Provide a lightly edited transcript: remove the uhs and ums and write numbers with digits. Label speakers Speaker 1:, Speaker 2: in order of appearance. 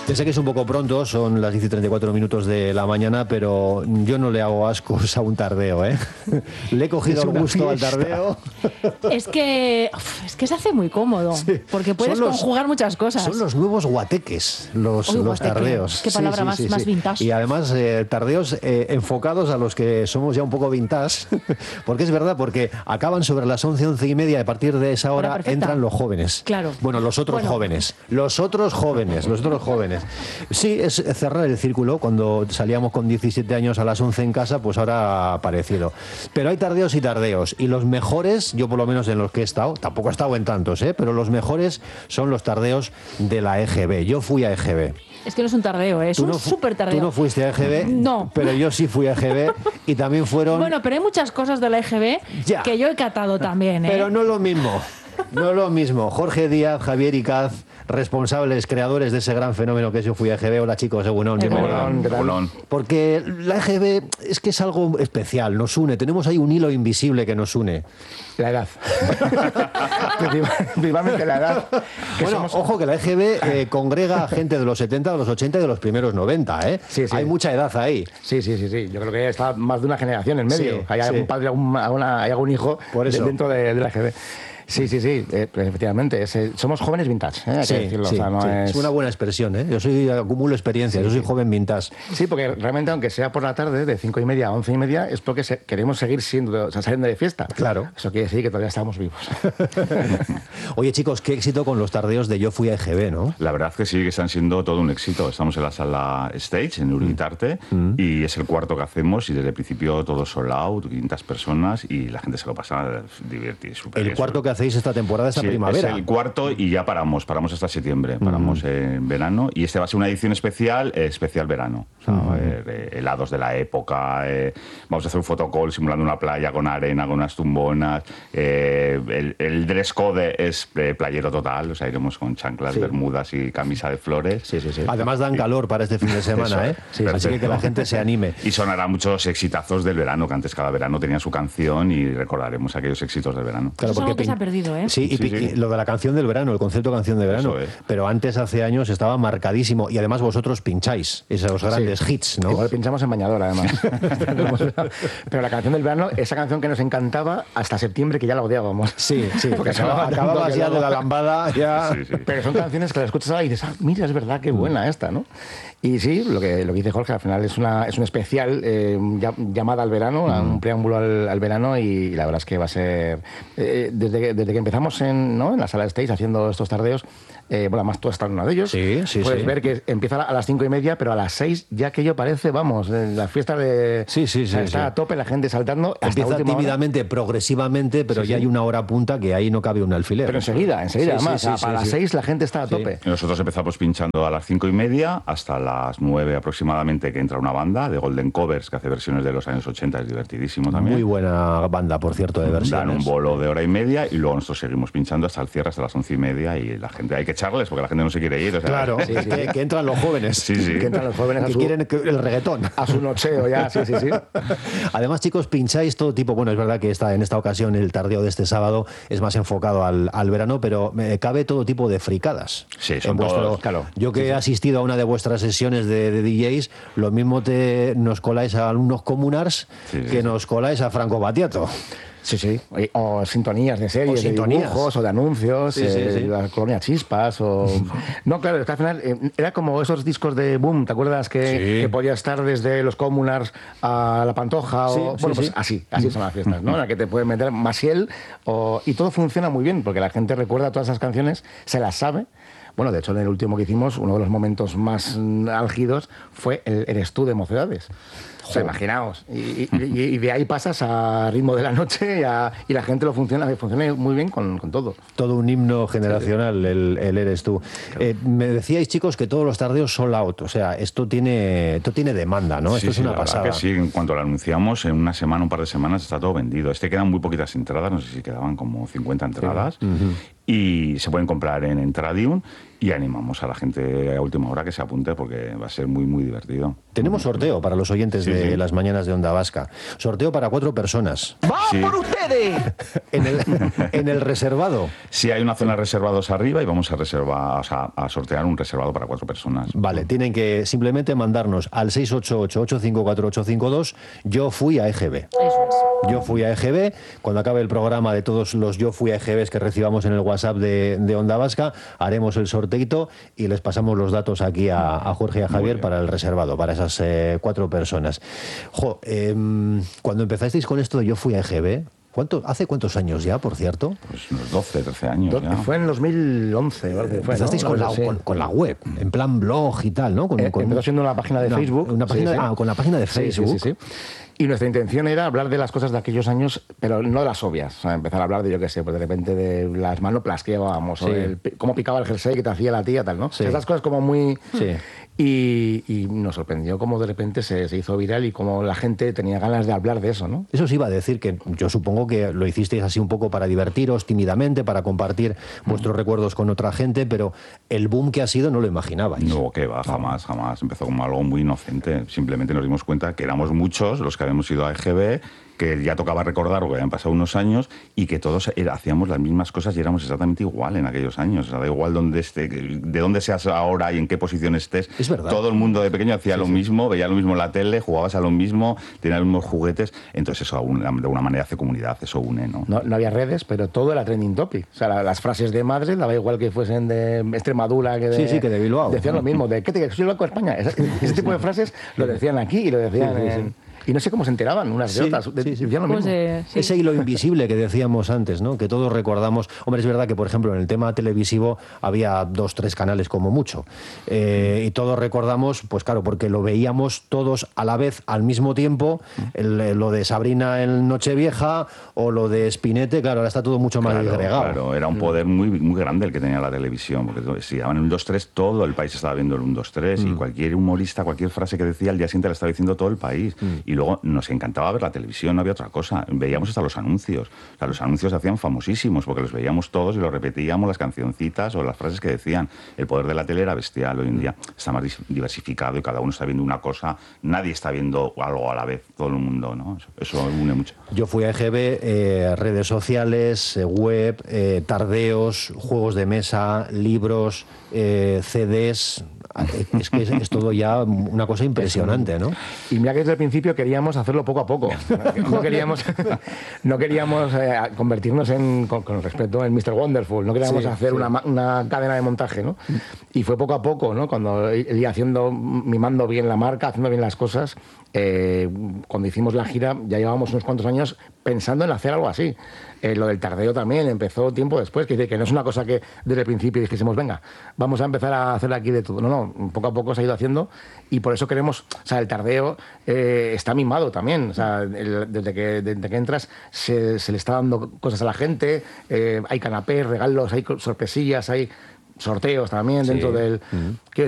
Speaker 1: Ya sé que es un poco pronto, son las 10:34 de la mañana, pero yo no le hago ascos a un tardeo, ¿eh? Le he cogido el gusto al tardeo.
Speaker 2: Es que se hace muy cómodo, sí, porque puedes conjugar muchas cosas.
Speaker 1: Son los nuevos guateques, los tardeos.
Speaker 2: Qué palabra más vintage.
Speaker 1: Y además tardeos enfocados a los que somos ya un poco vintage, porque es verdad, porque acaban sobre las 11:30, y a partir de esa hora entran los jóvenes.
Speaker 2: Claro.
Speaker 1: Bueno, los otros jóvenes. Sí, es cerrar el círculo. Cuando salíamos con 17 años a las 11 en casa, pues ahora ha parecido. Pero hay tardeos y tardeos. Y los mejores, yo por lo menos en los que he estado, tampoco he estado en tantos, pero los mejores son los tardeos de la EGB. Yo fui a EGB.
Speaker 2: Es que no es un tardeo, es un súper tardeo.
Speaker 1: Tú no fuiste a EGB,
Speaker 2: no.
Speaker 1: Pero yo sí fui a EGB y también fueron...
Speaker 2: Bueno, pero hay muchas cosas de la EGB que yo he catado también, ¿eh?
Speaker 1: Pero no es lo mismo. No es lo mismo. Jorge Díaz, Javier Icaz, responsables, creadores de ese gran fenómeno que es Yo Fui a EGB. Hola chicos, egunon. Porque la EGB es que es algo especial, nos une. Tenemos ahí un hilo invisible que nos une.
Speaker 3: La edad. Principalmente la edad.
Speaker 1: Bueno, ojo que la EGB congrega a gente de los 70, de los 80 y de los primeros 90, ¿eh?
Speaker 3: Sí.
Speaker 1: Hay mucha edad ahí.
Speaker 3: Sí. Yo creo que está más de una generación en medio.
Speaker 1: Sí,
Speaker 3: hay algún padre, hay algún hijo dentro de la EGB. Sí, efectivamente. Somos jóvenes vintage, hay que decirlo.
Speaker 1: Sí,
Speaker 3: o sea,
Speaker 1: es una buena expresión, ¿eh? Yo acumulo experiencia, yo soy joven vintage.
Speaker 3: Sí, porque realmente, aunque sea por la tarde, de 5:30 a 11:30, es porque queremos seguir saliendo de fiesta.
Speaker 1: Claro.
Speaker 3: Eso quiere decir que todavía estamos vivos.
Speaker 1: Oye, chicos, qué éxito con los tardeos de Yo Fui a EGB, ¿no?
Speaker 4: La verdad que sí, que están siendo todo un éxito. Estamos en la sala Stage, en Urgitarte, y es el cuarto que hacemos, y desde el principio todo sold out, 500 personas, y la gente se lo pasa divertido.
Speaker 1: El cuarto que hacéis esta temporada, esta primavera.
Speaker 4: Es el cuarto y ya paramos hasta septiembre, paramos en verano, y este va a ser una edición especial verano. O sea, va a haber helados de la época, vamos a hacer un photocall simulando una playa con arena, con unas tumbonas, el dress code es playero total, o sea, iremos con chanclas, bermudas y camisa de flores.
Speaker 1: Sí. Además dan calor para este fin de semana, así que la gente se anime.
Speaker 4: Y sonará muchos exitazos del verano, que antes cada verano tenía su canción, y recordaremos aquellos éxitos del verano.
Speaker 2: Claro, porque se ha perdido, ¿eh?
Speaker 1: Sí, y lo de la canción del verano, el concepto de canción de verano. Pero antes, hace años, estaba marcadísimo. Y además vosotros pincháis esos grandes hits, ¿no?
Speaker 3: Igual pinchamos en bañador, además. Pero la canción del verano, esa canción que nos encantaba hasta septiembre, que ya la odiábamos.
Speaker 1: Sí. Porque acababas ya de la lambada. Ya.
Speaker 4: Sí.
Speaker 3: Pero son canciones que las escuchas ahora y dices, mira, es verdad, qué buena esta, ¿no? Y sí, lo que dice Jorge, al final es un especial llamada al verano, un preámbulo al verano, y la verdad es que va a ser... desde que empezamos en la sala de Stage haciendo estos tardeos, además tú has estado en uno de ellos, puedes ver que empieza a las 5:30, pero a las 6 ya aquello parece, la fiesta de... Está a tope, la gente saltando.
Speaker 1: Empieza tímidamente, progresivamente, pero ya hay una hora punta que ahí no cabe un alfiler.
Speaker 3: Pero enseguida, además, para las 6 la gente está a tope.
Speaker 4: Nosotros empezamos pinchando a las 5:30 hasta las 9 aproximadamente, que entra una banda de Golden Covers que hace versiones de los años 80, es divertidísimo también.
Speaker 1: Muy buena banda, por cierto, de versiones.
Speaker 4: Dan un bolo de hora y media y luego nosotros seguimos pinchando hasta el cierre, hasta las 11:30, y la gente hay que echarles porque la gente no se quiere ir. O sea,
Speaker 1: claro, que entran los jóvenes.
Speaker 3: Que entran los jóvenes
Speaker 1: que quieren el reggaetón.
Speaker 3: A su nocheo ya, sí.
Speaker 1: Además, chicos, pincháis todo tipo. Bueno, es verdad que en esta ocasión el tardeo de este sábado es más enfocado al verano, pero cabe todo tipo de fricadas.
Speaker 4: Sí, son todos, claro.
Speaker 1: Yo que he asistido a una de vuestras sesiones de DJs, lo mismo nos coláis a unos Communards que nos coláis a Franco Battiato.
Speaker 3: Sí. O sintonías de series, de dibujos o de anuncios, la colonia Chispas No, claro, es que al final era como esos discos de Boom, ¿te acuerdas? Que podía estar desde los Communards a La Pantoja pues así son las fiestas, ¿no? En la que te pueden meter Maciel y todo funciona muy bien porque la gente recuerda todas esas canciones, se las sabe. Bueno, de hecho, en el último que hicimos, uno de los momentos más álgidos fue el Eres tú de Mocedades. O sea, imaginaos. Y de ahí pasas a Ritmo de la Noche y la gente funciona muy bien con todo.
Speaker 1: Todo un himno generacional, el Eres tú. Claro. Me decíais, chicos, que todos los tardeos sold out. O sea, esto tiene demanda, ¿no? Esto es una pasada.
Speaker 4: Que sí, en cuanto lo anunciamos, en una semana, un par de semanas, está todo vendido. Quedan muy poquitas entradas, no sé si quedaban como 50 entradas. Y se pueden comprar en Entradium. Y animamos a la gente a última hora que se apunte porque va a ser muy, muy divertido.
Speaker 1: Tenemos sorteo para los oyentes de las mañanas de Onda Vasca. Sorteo para 4 personas.
Speaker 5: ¡Va por ustedes!
Speaker 1: en el reservado.
Speaker 4: Sí, hay una zona de reservados arriba y vamos a reservar, o sea, a sortear un reservado para 4 personas.
Speaker 1: Vale, tienen que simplemente mandarnos al 688-854-852 Yo fui a EGB.
Speaker 2: Eso es.
Speaker 1: Yo fui a EGB. Cuando acabe el programa de todos los Yo fui a EGBs que recibamos en el WhatsApp de Onda Vasca, haremos el sorteito y les pasamos los datos aquí a Jorge y a Javier para el reservado, para esas 4 personas. Cuando empezasteis con esto de Yo fui a EGB, ¿hace cuántos años ya, por cierto?
Speaker 4: Pues unos 12, 13 años ya.
Speaker 3: Fue en 2011.
Speaker 1: Empezasteis con la web, en plan blog y tal, ¿no?
Speaker 3: Empezó siendo una página de Facebook.
Speaker 1: Con la página de Facebook.
Speaker 3: Sí. Y nuestra intención era hablar de las cosas de aquellos años, pero no de las obvias. O sea, empezar a hablar de, yo qué sé, pues de repente de las manoplas que llevábamos, o cómo picaba el jersey que te hacía la tía, tal, ¿no?
Speaker 1: Sí.
Speaker 3: Esas cosas como muy...
Speaker 1: Sí.
Speaker 3: Y nos sorprendió cómo de repente se hizo viral y cómo la gente tenía ganas de hablar de eso, ¿no?
Speaker 1: Eso os iba a decir, que yo supongo que lo hicisteis así un poco para divertiros tímidamente, para compartir vuestros recuerdos con otra gente, pero el boom que ha sido no lo imaginabais.
Speaker 4: No, que va, jamás. Empezó como algo muy inocente. Simplemente nos dimos cuenta que éramos muchos los que habíamos ido a EGB, que ya tocaba recordar porque habían pasado unos años y que todos hacíamos las mismas cosas y éramos exactamente igual en aquellos años. O sea, da igual de dónde seas ahora y en qué posición estés.
Speaker 1: Es verdad.
Speaker 4: Todo el mundo de pequeño hacía lo mismo, veía lo mismo en la tele, jugabas a lo mismo, tenías los mismos juguetes. Entonces eso de alguna manera hace comunidad, eso une, ¿no?
Speaker 3: No había redes, pero todo era trending topic. O sea, las frases de madre, daba igual que fuesen de Extremadura que de...
Speaker 1: que de Bilbao.
Speaker 3: Decían lo mismo, de ¿qué te soy el Banco de España? Ese tipo de frases lo decían aquí y lo decían Y no sé cómo se enteraban unas de otras. Decían lo mismo.
Speaker 1: Ese hilo invisible que decíamos antes, ¿no? Que todos recordamos. Hombre, es verdad que, por ejemplo, en el tema televisivo había 2, 3 canales como mucho. Y todos recordamos, pues claro, porque lo veíamos todos a la vez, al mismo tiempo, lo de Sabrina en Nochevieja o lo de Spinete, claro, ahora está todo mucho más disgregado.
Speaker 4: Claro, era un poder muy, muy grande el que tenía la televisión, porque si daban el 1-2-3, todo el país estaba viendo el 1-2-3 y cualquier humorista, cualquier frase que decía, al día siguiente la estaba diciendo todo el país. Y luego nos encantaba ver la televisión, no había otra cosa. Veíamos hasta los anuncios. O sea, los anuncios se hacían famosísimos porque los veíamos todos y los repetíamos, las cancioncitas o las frases que decían. El poder de la tele era bestial. Hoy en día está más diversificado y cada uno está viendo una cosa. Nadie está viendo algo a la vez, todo el mundo, ¿no? Eso une mucho.
Speaker 1: Yo fui a EGB, redes sociales, web, tardeos, juegos de mesa, libros, CDs... Es que es todo ya una cosa impresionante, ¿no?
Speaker 3: Y mira que desde el principio queríamos hacerlo poco a poco. No queríamos convertirnos con respeto en Mr. Wonderful. No queríamos hacer una cadena de montaje, ¿no? Y fue poco a poco, ¿no? Cuando iba mimando bien la marca, haciendo bien las cosas. Cuando hicimos la gira ya llevábamos unos cuantos años pensando en hacer algo así. Lo del tardeo también empezó tiempo después, que no es una cosa que desde el principio dijésemos, venga, vamos a empezar a hacer aquí de todo. No, poco a poco se ha ido haciendo y por eso queremos, o sea, el tardeo está mimado también. O sea, desde que entras se le está dando cosas a la gente, hay canapés, regalos, hay sorpresillas, hay sorteos también dentro del...